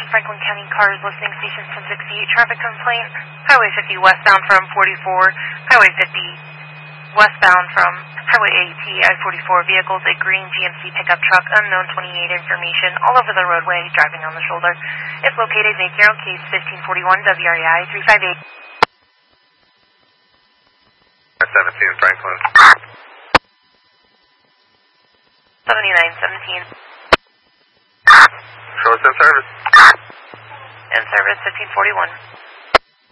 Franklin County Cars Listening Station 1068 traffic complaint. Highway 50 westbound from 44. Highway 50 westbound from Highway 80 I-44 vehicles, a green GMC pickup truck, unknown 28 information, all over the roadway, driving on the shoulder. It's located Vaquero, case 1541, WREI 358. 17 Franklin. 7917. Show us in service. In service 1541.